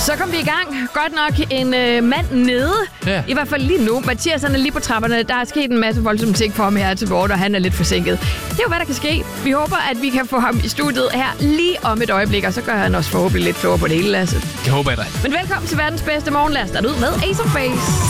Så kom vi i gang. Godt nok en mand nede. Ja. I hvert fald lige nu. Mathias er lige på trapperne. Der er sket en masse voldsomme ting for ham her til morgen, og han er lidt forsinket. Det er jo, hvad der kan ske. Vi håber, at vi kan få ham i studiet her lige om et øjeblik, og så gør han også forhåbentlig lidt klogere på det hele, Lasse. Det håber jeg da. Men velkommen til verdens bedste morgen. Lad os starte ud med Ace of Base.